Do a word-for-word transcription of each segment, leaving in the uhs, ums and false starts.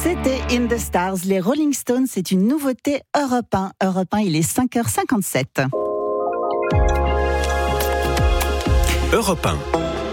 C'était In the Stars, les Rolling Stones, c'est une nouveauté Europe un. Europe un, il est cinq heures cinquante-sept. Europe un.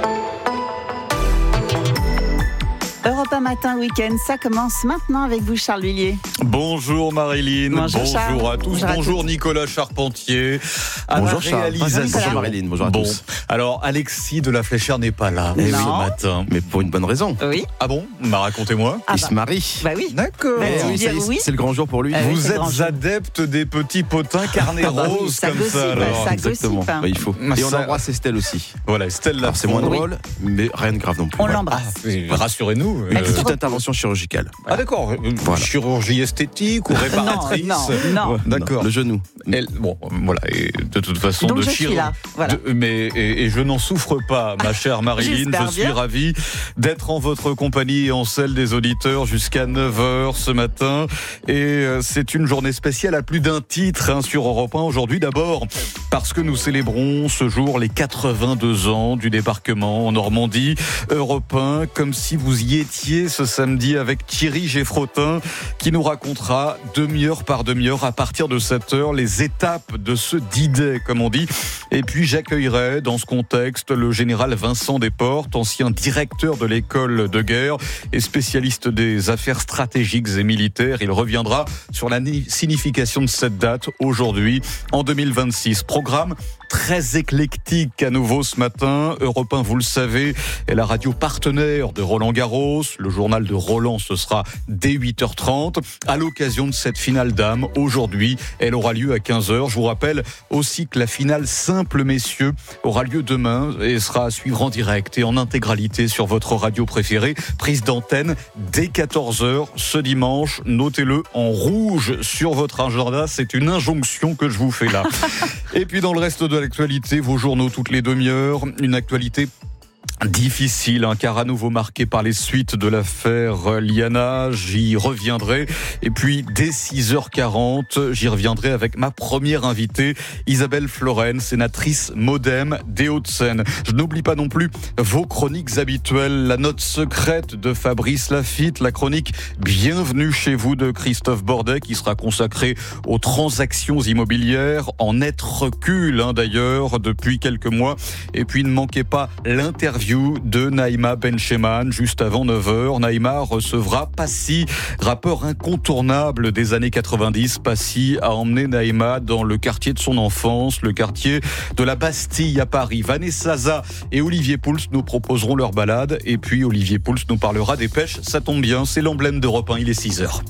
Europe un matin week-end, ça commence maintenant avec vous Charles Lhuillier. Bonjour Marilyn, bonjour, bonjour à tous, bonjour, à bonjour tous. Nicolas Charpentier. À bonjour la Charles, réalisation. bonjour Marilyn, bonjour à bon. tous. Alors Alexis de la Fléchère n'est pas là Non. ce matin. Mais pour une bonne raison. Oui. Ah bon? Bah racontez-moi. Ah Il bah. se marie. Bah oui. D'accord. Bah, Eh tu oui, dis ça y est, oui. c'est le grand jour pour lui. Ah oui, Vous c'est grand êtes jour. adepte des petits potins carnet Ah bah oui, rose ça comme gossipe, ça alors. ça Exactement. gossipe. Bah, il faut. Et on Ça- embrasse Estelle aussi. Voilà, Estelle Alors c'est moins Lafont. drôle, mais rien de grave non plus. On Voilà. l'embrasse. Ah, mais rassurez-nous. Elle euh, se Petite repose. intervention chirurgicale. Ah d'accord. Euh, Voilà. Chirurgie esthétique ou réparatrice? Non, non, non. D'accord. Non, le genou. Elle- bon, voilà. Et de toute façon, Donc de je suis chiro- là, voilà. de- mais et, et je n'en souffre pas, ma chère Marilyn. J'espère Je suis bien. ravi d'être en votre compagnie et en celle des auditeurs jusqu'à neuf heures ce matin. Et euh, c'est une journée spéciale à plus d'un titre hein, sur Europe un aujourd'hui. D'abord parce que nous célébrons ce jour les quatre-vingt-deux ans du débarquement en Normandie. Europe un, comme si vous y étiez ce samedi avec Thierry Geffrotin qui nous racontera demi-heure par demi-heure à partir de sept heures les étapes de ce D-Day comme on dit. Et puis j'accueillerai dans ce contexte le général Vincent Desportes, ancien directeur de l'école de guerre et spécialiste des affaires stratégiques et militaires. Il reviendra sur la signification de cette date aujourd'hui en deux mille vingt-six. Programme très éclectique à nouveau ce matin. Europe un, vous le savez, est la radio partenaire de Roland Garros. Le journal de Roland, ce sera dès huit heures trente. À l'occasion de cette finale dames, aujourd'hui, elle aura lieu à quinze heures. Je vous rappelle aussi que la finale simple messieurs aura lieu demain et sera à suivre en direct et en intégralité sur votre radio préférée. Prise d'antenne dès quatorze heures ce dimanche. Notez-le en rouge sur votre agenda. C'est une injonction que je vous fais là. Et puis dans le reste de l'actualité, vos journaux toutes les demi-heures, une actualité difficile, hein, car à nouveau marqué par les suites de l'affaire Liana, j'y reviendrai. Et puis, dès six heures quarante, j'y reviendrai avec ma première invitée, Isabelle Floren, sénatrice Modem des Hauts-de-Seine. Je n'oublie pas non plus vos chroniques habituelles, la note secrète de Fabrice Lafitte, la chronique Bienvenue chez vous de Christophe Bordet, qui sera consacrée aux transactions immobilières, en net recul, hein, d'ailleurs, depuis quelques mois. Et puis, ne manquez pas l'interview de Naïma Bencheman juste avant neuf heures. Naïma recevra Passy, rappeur incontournable des années quatre-vingt-dix. Passy a emmené Naïma dans le quartier de son enfance, le quartier de la Bastille à Paris. Vanessa Zaza et Olivier Pouls nous proposeront leur balade. Et puis Olivier Pouls nous parlera des pêches. Ça tombe bien, c'est l'emblème d'Europe un, il est six heures.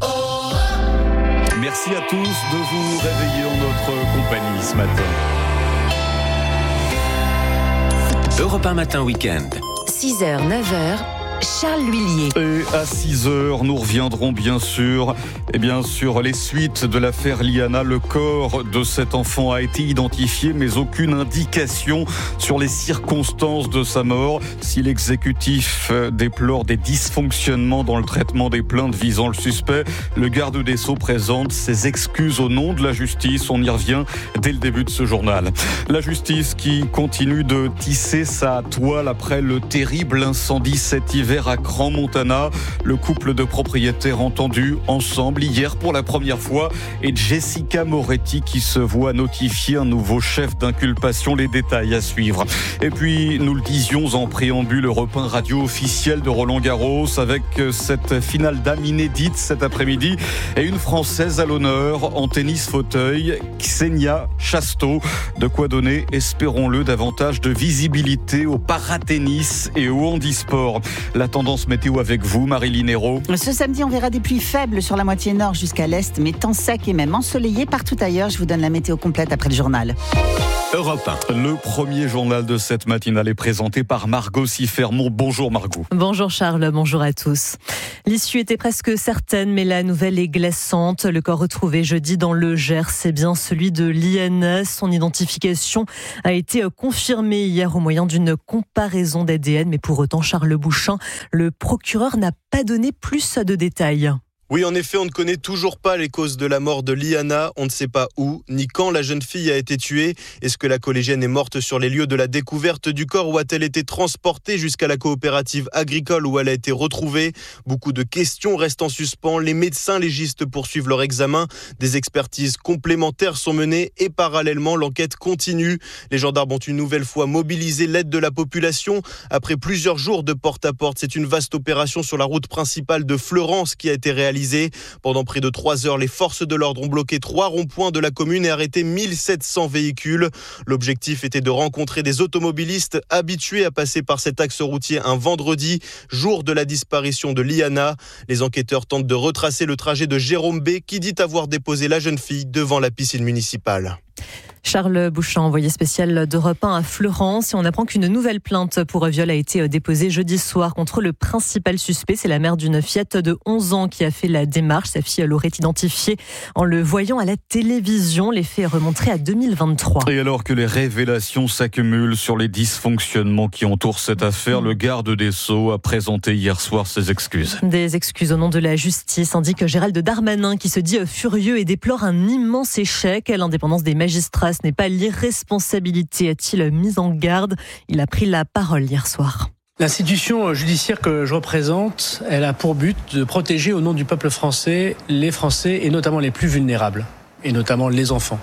Merci à tous de vous réveiller en notre compagnie ce matin. Europe un matin week-end. six heures, neuf heures, Charles Lhuillier. Et à six heures, nous reviendrons bien sûr et bien sur les suites de l'affaire Liana. Le corps de cet enfant a été identifié, mais aucune indication sur les circonstances de sa mort. Si l'exécutif déplore des dysfonctionnements dans le traitement des plaintes visant le suspect, le garde des Sceaux présente ses excuses au nom de la justice. On y revient dès le début de ce journal. La justice qui continue de tisser sa toile après le terrible incendie cet hiver à Crans-Montana. Le couple de propriétaires entendus ensemble hier pour la première fois et Jessica Moretti qui se voit notifier un nouveau chef d'inculpation. Les détails à suivre. Et puis, nous le disions en préambule, Europe un radio officiel de Roland Garros avec cette finale dames inédite cet après-midi et une Française à l'honneur en tennis fauteuil, Xenia Chasteau. De quoi donner, espérons-le, davantage de visibilité au paratennis et au handisport. La tendance météo avec vous, Marilyn Hérault. Ce samedi, on verra des pluies faibles sur la moitié nord jusqu'à l'est, mais temps sec et même ensoleillé partout ailleurs. Je vous donne la météo complète après le journal. Europe un. Le premier journal de cette matinale est présenté par Margot Sifermont. Bonjour Margot. Bonjour Charles, bonjour à tous. L'issue était presque certaine, mais la nouvelle est glaçante. Le corps retrouvé jeudi dans le Gers, c'est bien celui de l'I N S. Son identification a été confirmée hier au moyen d'une comparaison d'A D N. Mais pour autant, Charles Bouchin, le procureur n'a pas donné plus de détails. Oui, en effet, on ne connaît toujours pas les causes de la mort de Liana. On ne sait pas où ni quand la jeune fille a été tuée. Est-ce que la collégienne est morte sur les lieux de la découverte du corps ou a-t-elle été transportée jusqu'à la coopérative agricole où elle a été retrouvée ? Beaucoup de questions restent en suspens. Les médecins légistes poursuivent leur examen. Des expertises complémentaires sont menées et parallèlement, l'enquête continue. Les gendarmes ont une nouvelle fois mobilisé l'aide de la population. Après plusieurs jours de porte-à-porte, c'est une vaste opération sur la route principale de Fleurance qui a été réalisée. Pendant près de trois heures, les forces de l'ordre ont bloqué trois ronds-points de la commune et arrêté mille sept cents véhicules. L'objectif était de rencontrer des automobilistes habitués à passer par cet axe routier un vendredi, jour de la disparition de Liana. Les enquêteurs tentent de retracer le trajet de Jérôme B, qui dit avoir déposé la jeune fille devant la piscine municipale. Charles Bouchamp, envoyé spécial d'Europe un à Fleurance. Et on apprend qu'une nouvelle plainte pour viol a été déposée jeudi soir contre le principal suspect. C'est la mère d'une fillette de onze ans qui a fait la démarche. Sa fille l'aurait identifié en le voyant à la télévision. Les faits remonteraient à deux mille vingt-trois. Et alors que les révélations s'accumulent sur les dysfonctionnements qui entourent cette affaire, le garde des Sceaux a présenté hier soir ses excuses. Des excuses au nom de la justice, indique Gérald Darmanin, qui se dit furieux et déplore un immense échec. L'indépendance des magistrats, ce n'est pas l'irresponsabilité, a-t-il mis en garde. Il a pris la parole hier soir. L'institution judiciaire que je représente, elle a pour but de protéger au nom du peuple français les Français et notamment les plus vulnérables, et notamment les enfants.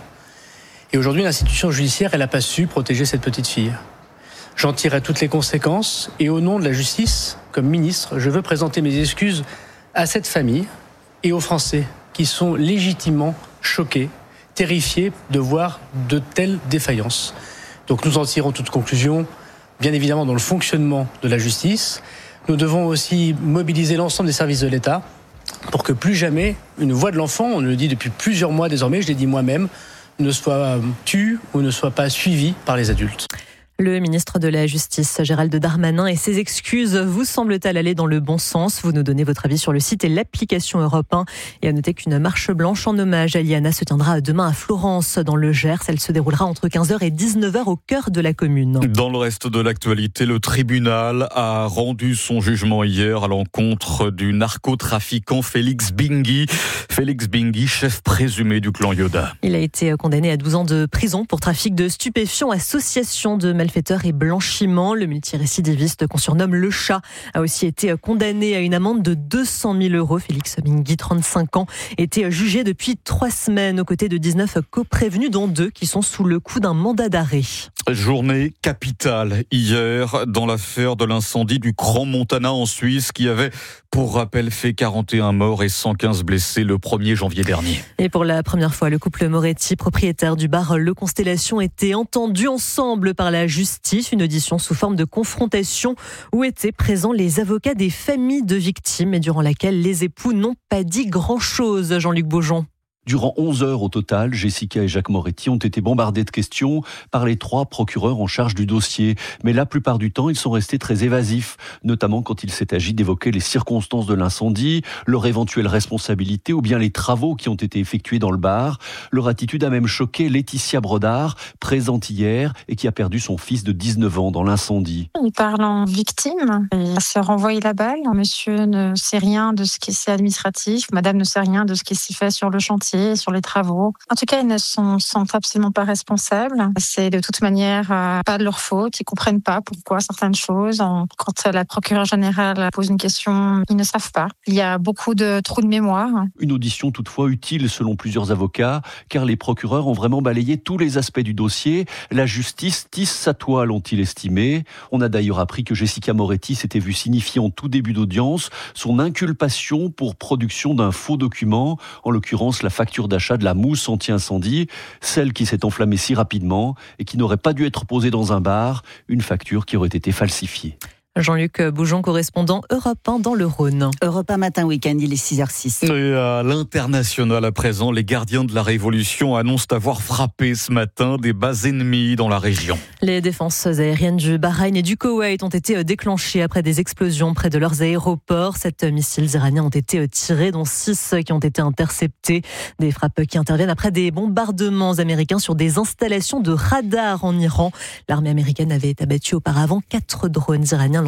Et aujourd'hui, l'institution judiciaire, elle n'a pas su protéger cette petite fille. J'en tirerai toutes les conséquences et au nom de la justice, comme ministre, je veux présenter mes excuses à cette famille et aux Français qui sont légitimement choqués, terrifiés de voir de telles défaillances. Donc nous en tirons toute conclusion, bien évidemment dans le fonctionnement de la justice. Nous devons aussi mobiliser l'ensemble des services de l'État pour que plus jamais une voix de l'enfant, on le dit depuis plusieurs mois désormais, je l'ai dit moi-même, ne soit tue ou ne soit pas suivie par les adultes. Le ministre de la Justice, Gérald Darmanin, et ses excuses vous semblent-elles aller dans le bon sens ? Vous nous donnez votre avis sur le site et l'application Europe un. Et à noter qu'une marche blanche en hommage à Liana se tiendra demain à Florence, dans le Gers. Elle se déroulera entre quinze heures et dix-neuf heures au cœur de la commune. Dans le reste de l'actualité, le tribunal a rendu son jugement hier à l'encontre du narcotrafiquant Félix Bingui. Félix Bingui, chef présumé du clan Yoda. Il a été condamné à douze ans de prison pour trafic de stupéfiants, association de malfaiteurs et blanchiment. Le multirécidiviste qu'on surnomme le chat a aussi été condamné à une amende de deux cent mille euros. Félix Bingui, trente-cinq ans, était jugé depuis trois semaines aux côtés de dix-neuf co-prévenus, dont deux qui sont sous le coup d'un mandat d'arrêt. Journée capitale hier dans l'affaire de l'incendie du Crans-Montana en Suisse qui avait, pour rappel, fait quarante et un morts et cent quinze blessés le premier janvier dernier. Et pour la première fois, le couple Moretti, propriétaire du bar Le Constellation, était entendu ensemble par la justice. Une audition sous forme de confrontation où étaient présents les avocats des familles de victimes et durant laquelle les époux n'ont pas dit grand-chose. Jean-Luc Beaujon. Durant onze heures au total, Jessica et Jacques Moretti ont été bombardés de questions par les trois procureurs en charge du dossier. Mais la plupart du temps, ils sont restés très évasifs, notamment quand il s'est agi d'évoquer les circonstances de l'incendie, leur éventuelle responsabilité ou bien les travaux qui ont été effectués dans le bar. Leur attitude a même choqué Laetitia Brodard, présente hier et qui a perdu son fils de dix-neuf ans dans l'incendie. Il parle en victime, il se renvoie la balle. Monsieur ne sait rien de ce qui est administratif, madame ne sait rien de ce qui s'est fait sur le chantier, sur les travaux. En tout cas, ils ne sont, sont absolument pas responsables. C'est de toute manière euh, pas de leur faute. Ils comprennent pas pourquoi certaines choses. En, quand la procureure générale pose une question, ils ne savent pas. Il y a beaucoup de trous de mémoire. Une audition toutefois utile selon plusieurs avocats, car les procureurs ont vraiment balayé tous les aspects du dossier. La justice tisse sa toile, ont-ils estimé. On a d'ailleurs appris que Jessica Moretti s'était vue signifier en tout début d'audience son inculpation pour production d'un faux document, en l'occurrence la facture d'achat de la mousse anti-incendie, celle qui s'est enflammée si rapidement et qui n'aurait pas dû être posée dans un bar, une facture qui aurait été falsifiée. Jean-Luc Boujon, correspondant Europe un dans le Rhône. Europe un matin week-end, il est six heures six. Et à l'international à présent, les gardiens de la Révolution annoncent avoir frappé ce matin des bases ennemies dans la région. Les défenses aériennes du Bahreïn et du Koweït ont été déclenchées après des explosions près de leurs aéroports. Sept missiles iraniens ont été tirés, dont six qui ont été interceptés. Des frappes qui interviennent après des bombardements américains sur des installations de radars en Iran. L'armée américaine avait abattu auparavant quatre drones iraniens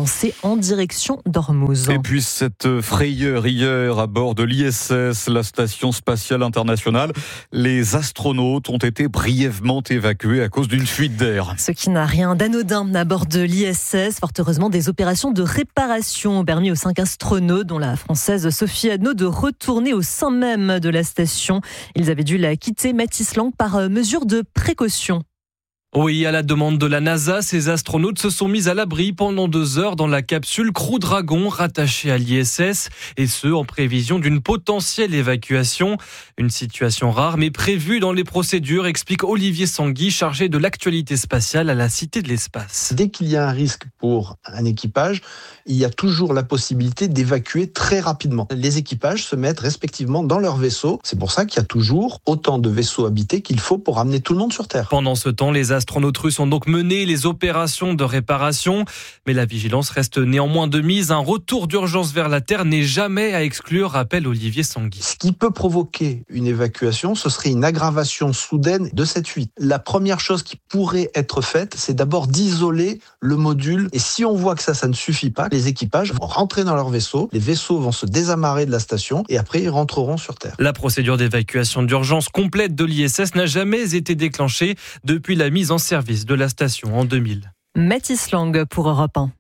lancé en direction d'Ormuz. Et puis cette frayeur hier à bord de l'I S S, la station spatiale internationale. Les astronautes ont été brièvement évacués à cause d'une fuite d'air. Ce qui n'a rien d'anodin à bord de l'I S S. Fort heureusement, des opérations de réparation ont permis aux cinq astronautes, dont la française Sophie Adno, de retourner au sein même de la station. Ils avaient dû la quitter, Mathis Lang, par mesure de précaution. Oui, à la demande de la NASA, ces astronautes se sont mis à l'abri pendant deux heures dans la capsule Crew Dragon rattachée à l'I S S, et ce, en prévision d'une potentielle évacuation. Une situation rare, mais prévue dans les procédures, explique Olivier Sanguy, chargé de l'actualité spatiale à la Cité de l'Espace. Dès qu'il y a un risque pour un équipage, il y a toujours la possibilité d'évacuer très rapidement. Les équipages se mettent respectivement dans leur vaisseau. C'est pour ça qu'il y a toujours autant de vaisseaux habités qu'il faut pour amener tout le monde sur Terre. Pendant ce temps, les astronautes russes ont donc mené les opérations de réparation. Mais la vigilance reste néanmoins de mise. Un retour d'urgence vers la Terre n'est jamais à exclure, rappelle Olivier Sanguy. Ce qui peut provoquer une évacuation, ce serait une aggravation soudaine de cette fuite. La première chose qui pourrait être faite, c'est d'abord d'isoler le module. Et si on voit que ça, ça ne suffit pas, les équipages vont rentrer dans leur vaisseau. Les vaisseaux vont se désamarrer de la station et après, ils rentreront sur Terre. La procédure d'évacuation d'urgence complète de l'I S S n'a jamais été déclenchée depuis la mise en service de la station en deux mille. Mathis Lang pour Europe un.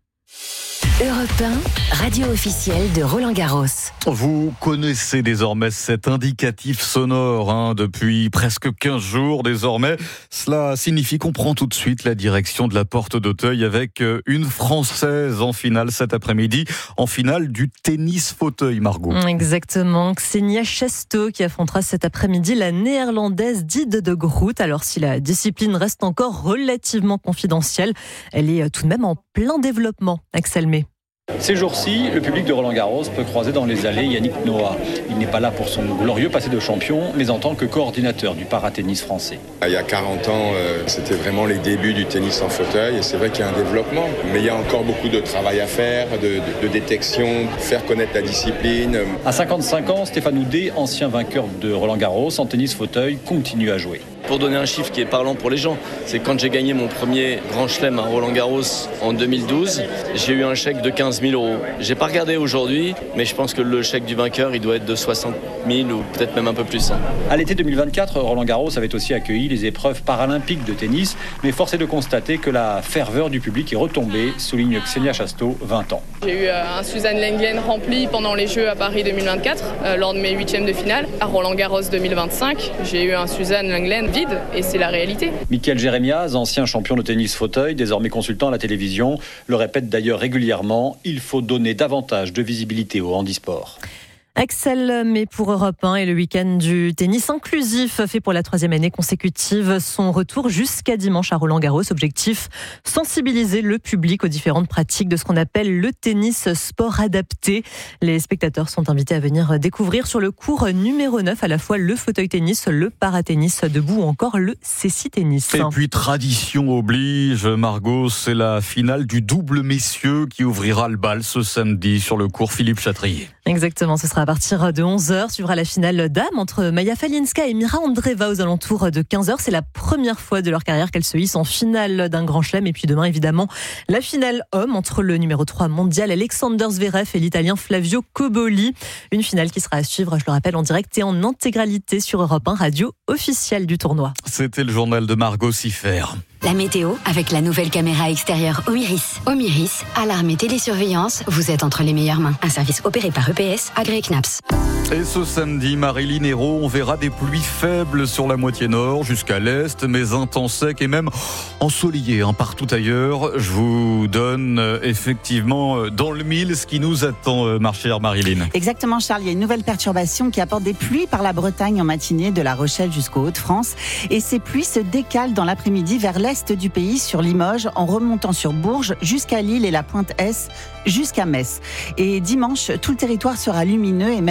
Europe un, radio officielle de Roland Garros. Vous connaissez désormais cet indicatif sonore hein, depuis presque quinze jours désormais. Cela signifie qu'on prend tout de suite la direction de la porte d'Auteuil avec une Française en finale cet après-midi, en finale du tennis fauteuil, Margot. Exactement, Xenia Chasto qui affrontera cet après-midi la néerlandaise Dide de Groot. Alors si la discipline reste encore relativement confidentielle, elle est tout de même en plein développement. Axel May. Ces jours-ci, le public de Roland-Garros peut croiser dans les allées Yannick Noah. Il n'est pas là pour son glorieux passé de champion, mais en tant que coordinateur du paratennis français. Il y a quarante ans, c'était vraiment les débuts du tennis en fauteuil et c'est vrai qu'il y a un développement. Mais il y a encore beaucoup de travail à faire, de, de, de détection, faire connaître la discipline. À cinquante-cinq ans, Stéphane Houdet, ancien vainqueur de Roland-Garros en tennis fauteuil, continue à jouer. Pour donner un chiffre qui est parlant pour les gens, c'est quand j'ai gagné mon premier grand chelem à Roland-Garros en deux mille douze, j'ai eu un chèque de quinze mille euros. J'ai pas regardé aujourd'hui, mais je pense que le chèque du vainqueur, il doit être de soixante mille ou peut-être même un peu plus. À l'été deux mille vingt-quatre, Roland-Garros avait aussi accueilli les épreuves paralympiques de tennis, mais force est de constater que la ferveur du public est retombée, souligne Xenia Chasto, vingt ans. J'ai eu un Suzanne Lenglen rempli pendant les Jeux à Paris deux mille vingt-quatre, euh, lors de mes huitièmes de finale. À Roland-Garros deux mille vingt-cinq, j'ai eu un Suzanne Lenglen vide, et c'est la réalité. Michael Jérémiaz, ancien champion de tennis fauteuil, désormais consultant à la télévision, le répète d'ailleurs régulièrement, il faut donner davantage de visibilité au handisport. Axel, mais pour Europe un et le week-end du tennis inclusif fait pour la troisième année consécutive son retour jusqu'à dimanche à Roland-Garros. Objectif, sensibiliser le public aux différentes pratiques de ce qu'on appelle le tennis sport adapté. Les spectateurs sont invités à venir découvrir sur le court numéro neuf à la fois le fauteuil tennis, le paratennis debout ou encore le céci tennis. Et puis tradition oblige, Margot, c'est la finale du double messieurs qui ouvrira le bal ce samedi sur le court Philippe Chatrier. Exactement, ce sera à partir de onze heures, suivra la finale dames entre Maya Falinska et Mira Andreeva aux alentours de quinze heures. C'est la première fois de leur carrière qu'elles se hissent en finale d'un grand chelem. Et puis demain, évidemment, la finale homme entre le numéro trois mondial Alexander Zverev et l'italien Flavio Cobolli. Une finale qui sera à suivre, je le rappelle, en direct et en intégralité sur Europe un, radio officielle du tournoi. C'était le journal de Margot Siffer. La météo avec la nouvelle caméra extérieure Omiris. Omiris, alarme et télésurveillance, vous êtes entre les meilleures mains. Un service opéré par E P S, agréé C N A P S. Et ce samedi, Marilyn Hérault, on verra des pluies faibles sur la moitié nord jusqu'à l'est, mais un temps sec et même ensoleillé hein, partout ailleurs. Je vous donne euh, effectivement dans le mille ce qui nous attend, euh, ma chère Marilyn. Exactement, Charles. Il y a une nouvelle perturbation qui apporte des pluies par la Bretagne en matinée, de La Rochelle jusqu'aux Hauts-de-France. Et ces pluies se décalent dans l'après-midi vers l'est du pays, sur Limoges, en remontant sur Bourges jusqu'à Lille et la Pointe-S jusqu'à Metz. Et dimanche, tout le territoire sera lumineux et même ensoleillé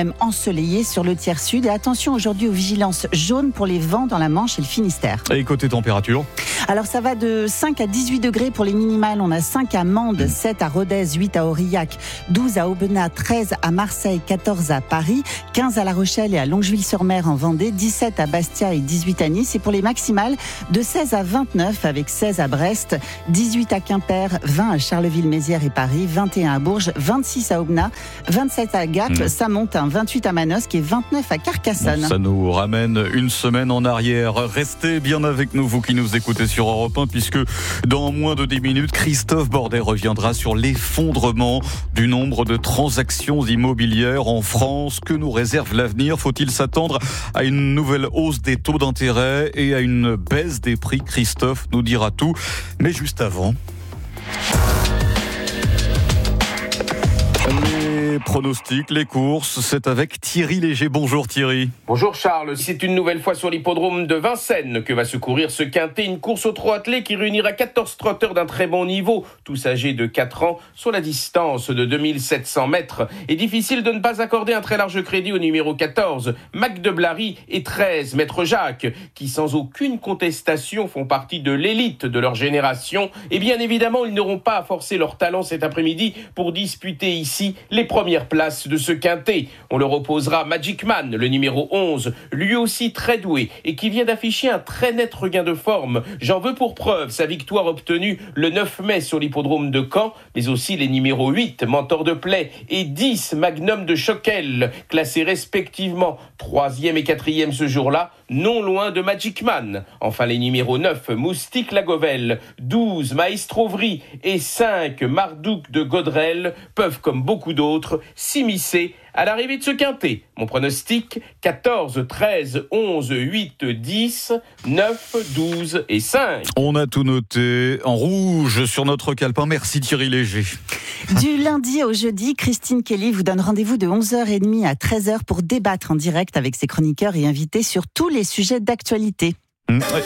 ensoleillé sur le tiers sud. Et attention aujourd'hui aux vigilances jaunes pour les vents dans la Manche et le Finistère. Et côté température ? Alors ça va de cinq à dix-huit degrés pour les minimales. On a cinq à Mende, sept à Rodez, huit à Aurillac, douze à Aubenas, treize à Marseille, quatorze à Paris, quinze à La Rochelle et à Longeville-sur-Mer en Vendée, dix-sept à Bastia et dix-huit à Nice. Et pour les maximales, de seize à vingt-neuf avec seize à Brest, dix-huit à Quimper, vingt à Charleville-Mézières et Paris, vingt et un à Bourges, vingt-six à Aubenas, vingt-sept à Gap, mmh. ça monte à vingt-huit à Manosque et vingt-neuf à Carcassonne. Bon, ça nous ramène une semaine en arrière. Restez bien avec nous, vous qui nous écoutez sur Europe un, puisque dans moins de dix minutes, Christophe Bordet reviendra sur l'effondrement du nombre de transactions immobilières en France. Que nous réserve l'avenir ? Faut-il s'attendre à une nouvelle hausse des taux d'intérêt et à une baisse des prix ? Christophe nous dira tout. Mais juste avant... Les pronostics, les courses, c'est avec Thierry Léger. Bonjour Thierry. Bonjour Charles, c'est une nouvelle fois sur l'hippodrome de Vincennes que va se courir ce quintet, une course au trot attelé qui réunira quatorze trotteurs d'un très bon niveau, tous âgés de quatre ans, sur la distance de deux mille sept cents mètres. Et difficile de ne pas accorder un très large crédit au numéro quatorze, Mac de Blary, et treize, Maître Jacques, qui sans aucune contestation font partie de l'élite de leur génération. Et bien évidemment, ils n'auront pas à forcer leur talent cet après-midi pour disputer ici les premières places de ce quintet. On leur opposera Magic Man, le numéro onze, lui aussi très doué et qui vient d'afficher un très net regain de forme. J'en veux pour preuve sa victoire obtenue le neuf mai sur l'hippodrome de Caen, mais aussi les numéros huit, Mentor de Play, et dix, Magnum de Choquel, classés respectivement troisième et quatrième ce jour-là, non loin de Magic Man. Enfin les numéros neuf, Moustique Lagovelle, douze, Maestro Vry et cinq, Marduk de Godrel peuvent, comme beaucoup d'autres, s'immiscer à l'arrivée de ce quintet. Mon pronostic, quatorze, treize, onze, huit, dix, neuf, douze et cinq. On a tout noté en rouge sur notre calepin. Merci Thierry Léger. Du lundi au jeudi, Christine Kelly vous donne rendez-vous de onze heures trente à treize heures pour débattre en direct avec ses chroniqueurs et invités sur tous les sujets d'actualité. Mmh, ouais.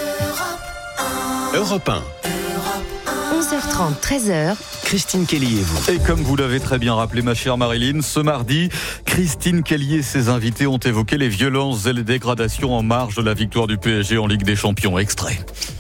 Europe un. onze heures trente, treize heures. Christine Kelly et vous. Et comme vous l'avez très bien rappelé, ma chère Marilyn, ce mardi, Christine Kelly et ses invités ont évoqué les violences et les dégradations en marge de la victoire du P S G en Ligue des Champions. Extrait.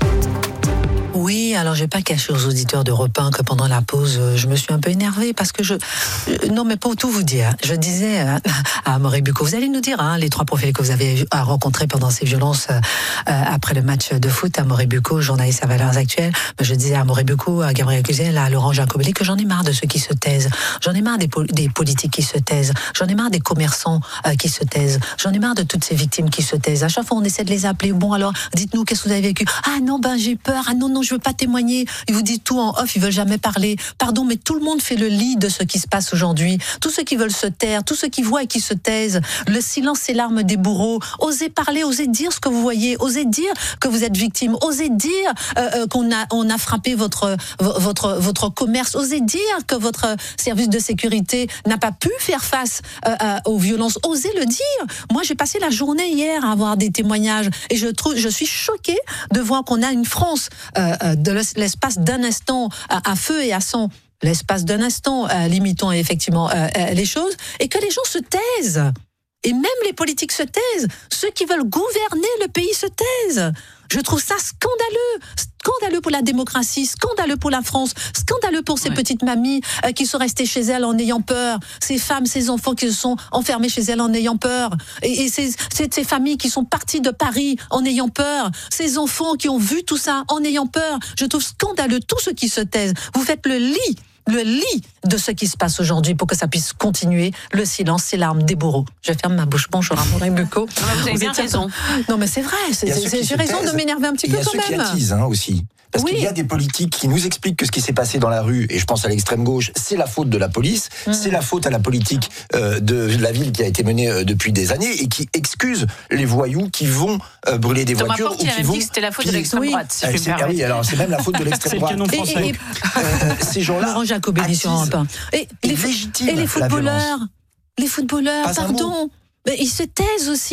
Oui, alors j'ai pas caché aux auditeurs d'Europe un que pendant la pause, je me suis un peu énervée parce que je... Non, mais pour tout vous dire, je disais à Amaury Bucco, vous allez nous dire hein, les trois profils que vous avez rencontrés pendant ces violences euh, après le match de foot, Amaury Bucco, journaliste à Valeurs Actuelles, je disais à Amaury Bucco, à Gabriel Cluzel, à Laurent Jacobelli que j'en ai marre de ceux qui se taisent, j'en ai marre des, po- des politiques qui se taisent, j'en ai marre des commerçants euh, qui se taisent, j'en ai marre de toutes ces victimes qui se taisent. À chaque fois, on essaie de les appeler. Bon, alors, dites-nous, qu'est-ce que vous avez vécu ? Ah non, ben j'ai peur. Ah non, non, je veux pas témoigner. Ils vous disent tout en off, ils veulent jamais parler. Pardon, mais tout le monde fait le lit de ce qui se passe aujourd'hui. Tous ceux qui veulent se taire, tous ceux qui voient et qui se taisent. Le silence, c'est l'arme des bourreaux. Osez parler, osez dire ce que vous voyez, osez dire que vous êtes victime, osez dire euh, euh, qu'on a on a frappé votre votre votre commerce, osez dire que votre service de sécurité n'a pas pu faire face euh, euh, aux violences. Osez le dire. Moi, j'ai passé la journée hier à avoir des témoignages et je trouve, je suis choquée de voir qu'on a une France euh, de l'espace d'un instant à, à feu et à sang. L'espace d'un instant, euh, limitons effectivement euh, euh, les choses, et que les gens se taisent. Et même les politiques se taisent. Ceux qui veulent gouverner le pays se taisent. Je trouve ça scandaleux. Scandaleux pour la démocratie, scandaleux pour la France, scandaleux pour ces ouais. petites mamies euh, qui sont restées chez elles en ayant peur. Ces femmes, ces enfants qui se sont enfermés chez elles en ayant peur. Et, et ces, ces, ces familles qui sont parties de Paris en ayant peur. Ces enfants qui ont vu tout ça en ayant peur. Je trouve scandaleux tous ceux qui se taisent. Vous faites le lit. Le lit de ce qui se passe aujourd'hui pour que ça puisse continuer. Le silence, c'est l'arme des bourreaux. Je ferme ma bouche. Bonjour, Amaury Bucco. Vous avez bien raison. Non, mais c'est vrai. C'est, c'est, j'ai raison taisent. de m'énerver un petit peu quand même. Il y a ceux qui attisent hein, aussi. Parce oui. qu'il y a des politiques qui nous expliquent que ce qui s'est passé dans la rue, et je pense à l'extrême gauche, c'est la faute de la police, mmh. c'est la faute à la politique euh, de la ville qui a été menée euh, depuis des années et qui excuse les voyous qui vont euh, brûler des Thomas voitures Porte, ou qui il vont. Dit que c'était la faute qui... de l'extrême oui. droite. Si euh, je c'est, ah oui, alors c'est même la faute de l'extrême droite. Et, et, et, euh, ces gens-là. Laurent Jacobelli sur un pain. Et les, et les footballeurs, les footballeurs, Pas pardon, mais ils se taisent aussi.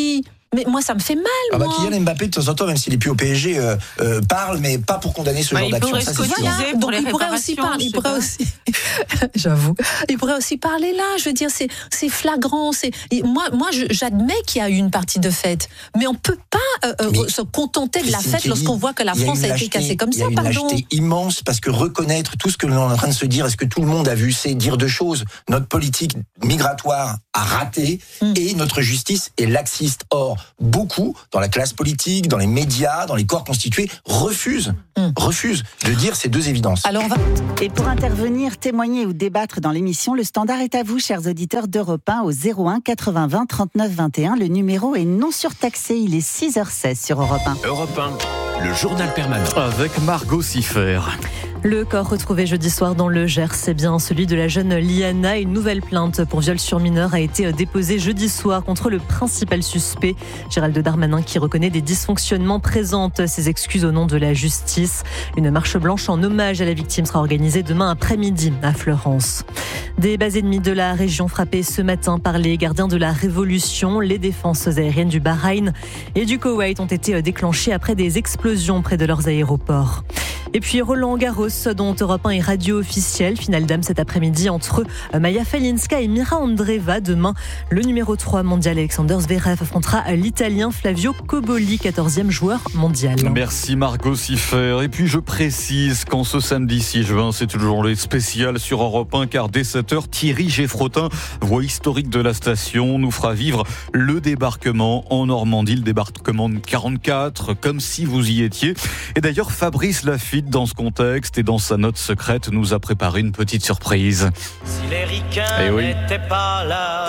mais moi, ça me fait mal. Ah bah, moi. Kylian Mbappé, de temps en temps, même s'il est plus au P S G, euh, euh, parle, mais pas pour condamner ce bah, genre il d'action. pourrait Ça, se c'est sûr. cotiser pour les il pourrait aussi parler. Il pourrait aussi. J'avoue. Il pourrait aussi parler là. Je veux dire, c'est c'est flagrant. C'est moi, moi, je, j'admets qu'il y a eu une partie de fête, mais on peut pas euh, euh, se contenter de la fête Kelly, lorsqu'on voit que la France a, a été cassée comme ça. Il y a une pardon. lâcheté immense parce que reconnaître tout ce que l'on est en train de se dire, est-ce que tout le monde a vu, c'est dire deux choses. Notre politique migratoire a raté mm. et notre justice est laxiste. Or, beaucoup dans la classe politique, dans les médias, dans les corps constitués refusent, mm. refusent de dire ces deux évidences. Alors on va... Et pour intervenir, témoigner ou débattre dans l'émission, le standard est à vous, chers auditeurs d'Europe un, au zéro un quatre-vingts vingt trente-neuf vingt et un. Le numéro est non surtaxé. Il est six heures seize sur Europe un. Europe un, le journal permanent. Avec Margot Siffer. Le corps retrouvé jeudi soir dans le Gers, c'est bien celui de la jeune Liana. Une nouvelle plainte pour viol sur mineur a été déposée jeudi soir contre le principal suspect, Gérald Darmanin, qui reconnaît des dysfonctionnements, présente ses excuses au nom de la justice. Une marche blanche en hommage à la victime sera organisée demain après-midi à Fleurance. Des bases ennemies de la région frappées ce matin par les gardiens de la Révolution. Les défenses aériennes du Bahreïn et du Koweït ont été déclenchées après des explosions près de leurs aéroports. Et puis Roland Garros, dont Europe un est radio officielle. Finale dame cet après-midi entre Maya Falinska et Mira Andreeva. Demain, le numéro trois mondial Alexander Zverev affrontera l'Italien Flavio Cobolli, quatorzième joueur mondial. Merci Margot Siffer. Et puis je précise qu'en ce samedi six juin, c'est toujours le spécial sur Europe un, car dès sept heures, Thierry Geffrotin, voix historique de la station, nous fera vivre le débarquement en Normandie, le débarquement de quarante-quatre, comme si vous y étiez. Et d'ailleurs, Fabrice Lafitte, dans ce contexte et dans sa note secrète, nous a préparé une petite surprise. Si les ricains eh oui. n'étaient pas là.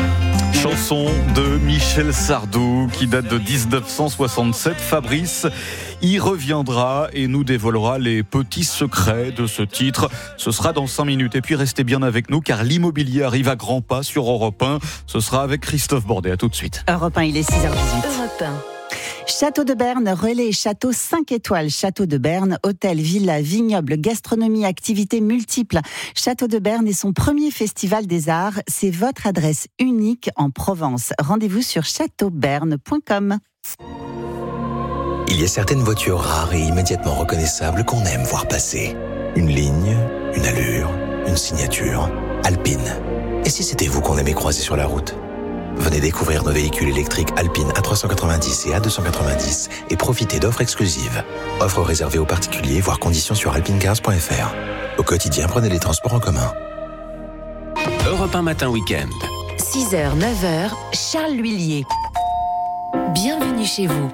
Chanson de Michel Sardou qui date de dix-neuf cent soixante-sept. Fabrice y reviendra et nous dévoilera les petits secrets de ce titre. Ce sera dans cinq minutes. Et puis restez bien avec nous, car l'immobilier arrive à grands pas sur Europe un. Ce sera avec Christophe Bordet. À tout de suite. Europe un, il est six heures dix-huit. Europe un. Château de Berne, relais et château cinq étoiles. Château de Berne, hôtel, villa, vignoble, gastronomie, activités multiples. Château de Berne est son premier festival des arts. C'est votre adresse unique en Provence. Rendez-vous sur château berne point com. Il y a certaines voitures rares et immédiatement reconnaissables qu'on aime voir passer. Une ligne, une allure, une signature. Alpine. Et si c'était vous qu'on aimait croiser sur la route ? Venez découvrir nos véhicules électriques Alpine A trois cent quatre-vingt-dix et A deux cent quatre-vingt-dix et profitez d'offres exclusives. Offres réservées aux particuliers, voire conditions sur alpinecars point f r. Au quotidien, prenez les transports en commun. Europe un matin week-end. six heures, neuf heures, Charles L'Huillier. Bienvenue chez vous.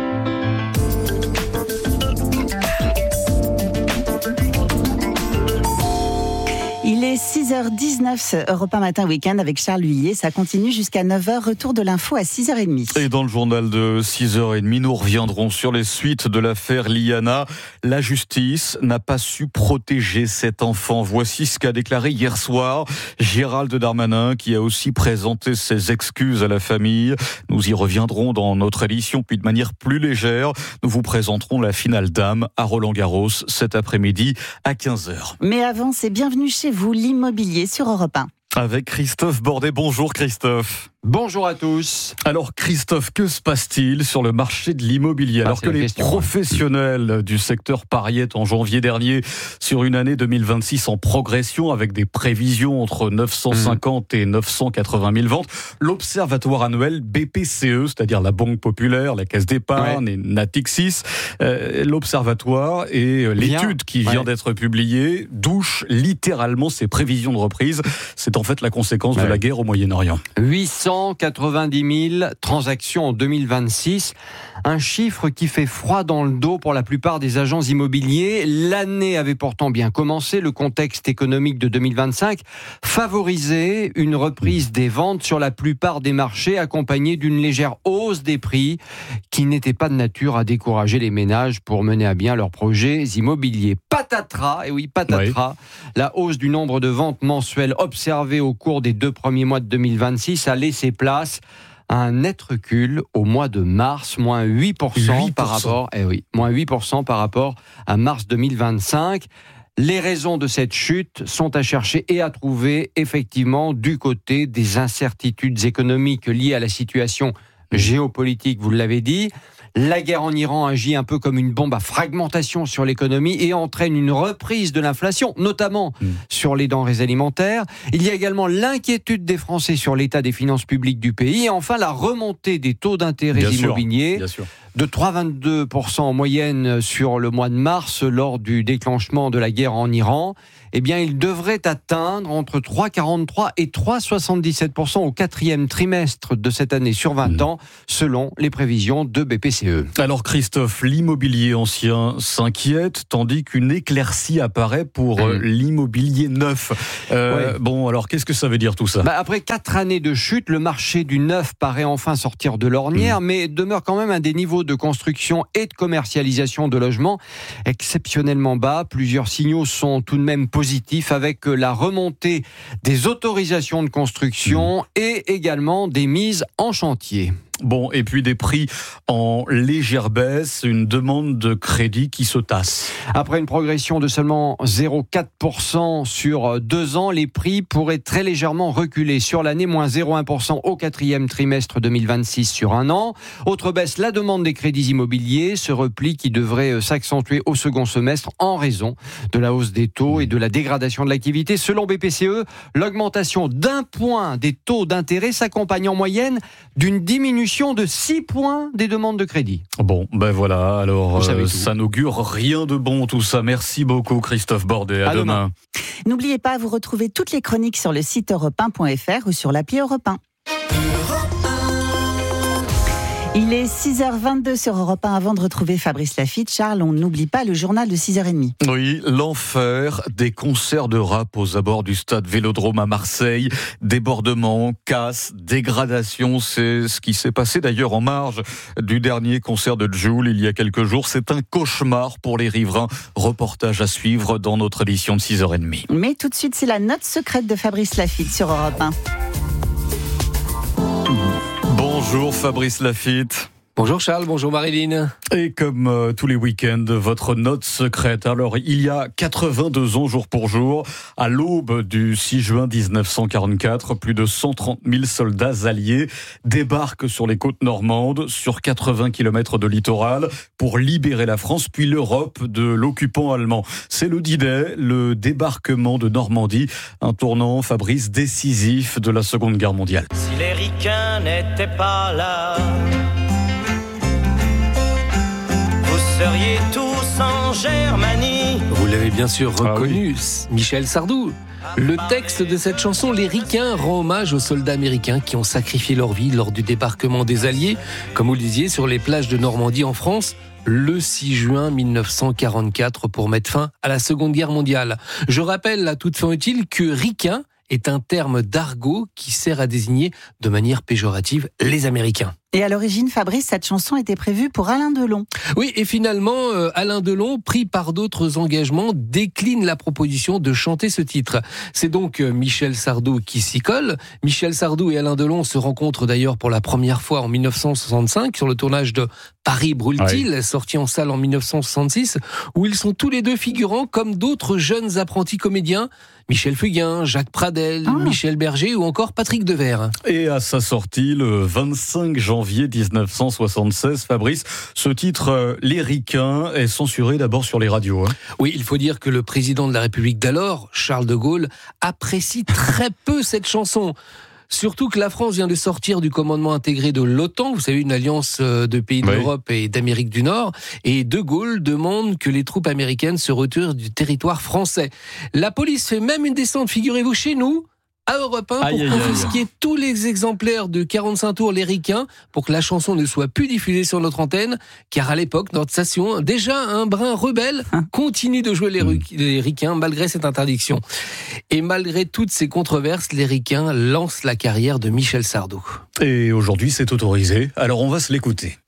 Il est six heures dix-neuf, Europe un matin week-end avec Charles L'Huillier. Ça continue jusqu'à neuf heures. Retour de l'info à six heures trente. Et dans le journal de six heures trente, nous reviendrons sur les suites de l'affaire Liana. La justice n'a pas su protéger cet enfant. Voici ce qu'a déclaré hier soir Gérald Darmanin, qui a aussi présenté ses excuses à la famille. Nous y reviendrons dans notre édition, puis de manière plus légère, nous vous présenterons la finale dame à Roland-Garros cet après-midi à quinze heures. Mais avant, c'est bienvenue chez vous, l'immobilier sur Europe un. Avec Christophe Bordet. Bonjour Christophe. Bonjour à tous. Alors Christophe, que se passe-t-il sur le marché de l'immobilier alors ah, que les question, professionnels hein. du secteur pariaient en janvier dernier sur une année deux mille vingt-six en progression avec des prévisions entre neuf cent cinquante mmh. et neuf cent quatre-vingt mille ventes, l'observatoire annuel B P C E, c'est-à-dire la Banque Populaire, la Caisse d'Épargne ouais. et Natixis, euh, l'observatoire et euh, l'étude qui vient ouais. d'être publiée douche littéralement ces prévisions de reprise. C'est en fait la conséquence ouais. de la guerre au Moyen-Orient. huit cent quatre-vingt-dix mille transactions en deux mille vingt-six, un chiffre qui fait froid dans le dos pour la plupart des agents immobiliers. L'année avait pourtant bien commencé, le contexte économique de deux mille vingt-cinq favorisait une reprise des ventes sur la plupart des marchés, accompagnée d'une légère hausse des prix qui n'était pas de nature à décourager les ménages pour mener à bien leurs projets immobiliers. Patatras, et oui patatras, oui. La hausse du nombre de ventes mensuelles observées au cours des deux premiers mois de deux mille vingt-six a laissé place à un net recul au mois de mars, moins huit pour cent, huit pour cent. par rapport, eh oui, moins huit pour cent par rapport à mars deux mille vingt-cinq. Les raisons de cette chute sont à chercher et à trouver effectivement du côté des incertitudes économiques liées à la situation géopolitique, vous l'avez dit. La guerre en Iran agit un peu comme une bombe à fragmentation sur l'économie et entraîne une reprise de l'inflation, notamment mmh. sur les denrées alimentaires. Il y a également l'inquiétude des Français sur l'état des finances publiques du pays et enfin la remontée des taux d'intérêt bien immobiliers. Sûr, bien sûr. De trois virgule vingt-deux pour cent en moyenne sur le mois de mars lors du déclenchement de la guerre en Iran, eh bien, il devrait atteindre entre trois virgule quarante-trois et trois virgule soixante-dix-sept pour cent au quatrième trimestre de cette année sur vingt mmh. ans, selon les prévisions de B P C E. Alors Christophe, l'immobilier ancien s'inquiète, tandis qu'une éclaircie apparaît pour mmh. l'immobilier neuf. Euh, ouais. Bon, alors qu'est-ce que ça veut dire tout ça ? bah, Après quatre années de chute, le marché du neuf paraît enfin sortir de l'ornière, mmh. mais demeure quand même à des niveaux de construction et de commercialisation de logements exceptionnellement bas. Plusieurs signaux sont tout de même positifs avec la remontée des autorisations de construction mmh. et également des mises en chantier. Bon, et puis des prix en légère baisse, une demande de crédit qui se tasse. Après une progression de seulement zéro virgule quatre pour cent sur deux ans, les prix pourraient très légèrement reculer sur l'année, moins zéro virgule un pour cent au quatrième trimestre deux mille vingt-six sur un an. Autre baisse, la demande des crédits immobiliers, ce repli qui devrait s'accentuer au second semestre en raison de la hausse des taux et de la dégradation de l'activité. Selon B P C E, l'augmentation d'un point des taux d'intérêt s'accompagne en moyenne d'une diminution de six points des demandes de crédit. Bon, ben voilà, alors euh, ça n'augure rien de bon tout ça. Merci beaucoup Christophe Bordet, à, à demain. demain. N'oubliez pas, vous retrouvez toutes les chroniques sur le site europe un point f r ou sur l'appli Europe un. Il est six heures vingt-deux sur Europe un. Avant de retrouver Fabrice Lafitte, Charles, on n'oublie pas le journal de six heures trente. Oui, l'enfer des concerts de rap aux abords du stade Vélodrome à Marseille. Débordements, casse, dégradation, c'est ce qui s'est passé d'ailleurs en marge du dernier concert de Jul il y a quelques jours. C'est un cauchemar pour les riverains. Reportage à suivre dans notre édition de six heures trente. Mais tout de suite, c'est la note secrète de Fabrice Lafitte sur Europe un. Bonjour Fabrice Lafitte. Bonjour Charles, bonjour Marilyn. Et comme euh, tous les week-ends, votre note secrète. Alors, il y a quatre-vingt-deux ans, jour pour jour, à l'aube du six juin dix-neuf cent quarante-quatre, plus de cent trente mille soldats alliés débarquent sur les côtes normandes, sur quatre-vingts kilomètres de littoral, pour libérer la France, puis l'Europe de l'occupant allemand. C'est le D-Day, le débarquement de Normandie, un tournant, Fabrice, décisif de la Seconde Guerre mondiale. Si les ricains n'étaient pas là, vous seriez tous en Germanie. Vous l'avez bien sûr reconnu, ah oui. Michel Sardou. Le texte de cette chanson, Les Ricains, rend hommage aux soldats américains qui ont sacrifié leur vie lors du débarquement des Alliés, comme vous le disiez, sur les plages de Normandie en France, le six juin dix-neuf cent quarante-quatre, pour mettre fin à la Seconde Guerre mondiale. Je rappelle à toute fin utile que ricain est un terme d'argot qui sert à désigner de manière péjorative les Américains. Et à l'origine, Fabrice, cette chanson était prévue pour Alain Delon. Oui, et finalement, euh, Alain Delon, pris par d'autres engagements, décline la proposition de chanter ce titre. C'est donc euh, Michel Sardou qui s'y colle. Michel Sardou et Alain Delon se rencontrent d'ailleurs pour la première fois en dix-neuf cent soixante-cinq sur le tournage de Paris brûle-t-il, oui. sorti en salle en dix-neuf cent soixante-six, où ils sont tous les deux figurants comme d'autres jeunes apprentis comédiens. Michel Fugain, Jacques Pradel, ah. Michel Berger ou encore Patrick Devers. Et à sa sortie, le vingt-cinq janvier dix-neuf cent soixante-seize, Fabrice, ce titre, euh, Les Ricains, est censuré d'abord sur les radios. Hein. Oui, il faut dire que le président de la République d'alors, Charles de Gaulle, apprécie très peu cette chanson. Surtout que la France vient de sortir du commandement intégré de l'OTAN, vous savez, une alliance de pays d'Europe oui. et d'Amérique du Nord, et De Gaulle demande que les troupes américaines se retirent du territoire français. La police fait même une descente, figurez-vous, chez nous, à Europe un, pour aïe, confisquer aïe, aïe. tous les exemplaires de quarante-cinq tours Les Ricains, pour que la chanson ne soit plus diffusée sur notre antenne, car à l'époque, notre station, déjà un brin rebelle, continue de jouer les, mmh. les Ricains malgré cette interdiction. Et malgré toutes ces controverses, Les Ricains lancent la carrière de Michel Sardou. Et aujourd'hui, c'est autorisé, alors on va se l'écouter.